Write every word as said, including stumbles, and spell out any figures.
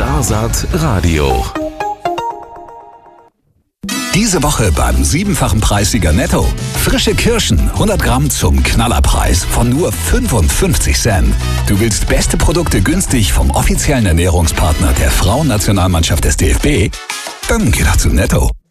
Starsaat Radio. Diese Woche beim siebenfachen Preissieger Netto. Frische Kirschen, hundert Gramm zum Knallerpreis von nur fünfundfünfzig Cent. Du willst beste Produkte günstig vom offiziellen Ernährungspartner der Frauennationalmannschaft des D F B? Dann geh doch zu Netto.